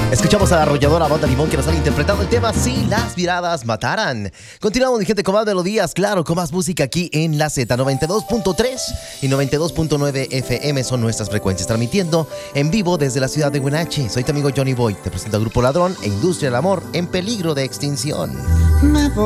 Escuchamos a la arrolladora Banda Limón que nos han interpretado el tema Si las miradas mataran. Continuamos, mi gente, con más melodías, claro, con más música aquí en la Z. 92.3 y 92.9 FM son nuestras frecuencias, transmitiendo en vivo desde la ciudad de Huenache. Soy tu amigo Johnny Boy, te presento al Grupo Ladrón e Industria del Amor en peligro de extinción. Me voy